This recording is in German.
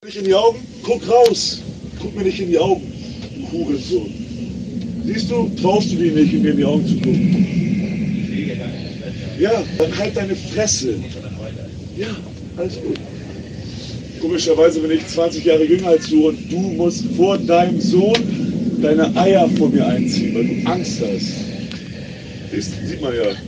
Nicht in die Augen, guck raus. Guck mir nicht in die Augen, du Hurensohn. Siehst du, traust du dir nicht, mir in die Augen zu gucken. Ja, dann halt deine Fresse. Ja, alles gut. Komischerweise bin ich 20 Jahre jünger als du und du musst vor deinem Sohn deine Eier vor mir einziehen, weil du Angst hast. Sieht man ja.